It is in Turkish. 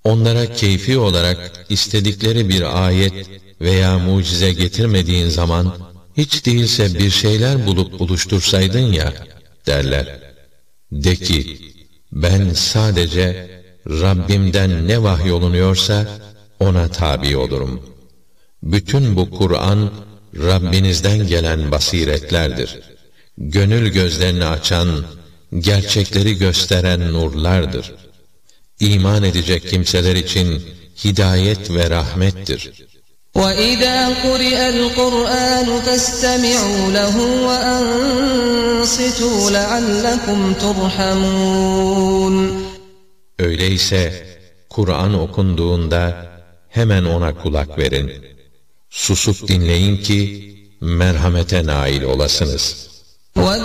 Onlara keyfi olarak istedikleri bir ayet veya mucize getirmediğin zaman, hiç değilse bir şeyler bulup buluştursaydın ya, derler. De ki, ben sadece Rabbimden ne vahyolunuyorsa ona tabi olurum. Bütün bu Kur'an, Rabbinizden gelen basiretlerdir. Gönül gözlerini açan, gerçekleri gösteren nurlardır. İman edecek kimseler için hidayet ve rahmettir. وَإِذَا قُرِئَ الْقُرْآنُ فَاسْتَمِعُوا لَهُ وَأَنصِتُوا لَعَلَّكُمْ تُرْحَمُونَ Öyleyse Kur'an okunduğunda hemen ona kulak verin. Susup dinleyin ki merhamete nail olasınız.